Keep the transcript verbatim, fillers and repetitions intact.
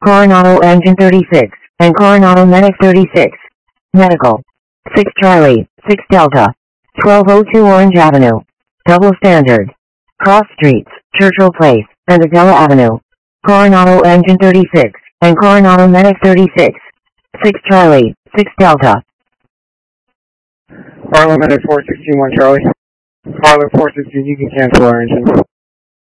Coronado Engine thirty-six, and Coronado Medic thirty-six. Medical. six Charlie, six Delta. twelve oh two Orange Avenue. Double Standard. Cross Streets, Churchill Place, and Adela Avenue. Coronado Engine thirty-six, and Coronado Medic thirty-six. six Charlie, six Delta. Harlem Medic four sixteen one Charlie. Harlem four sixteen, you can cancel our engine.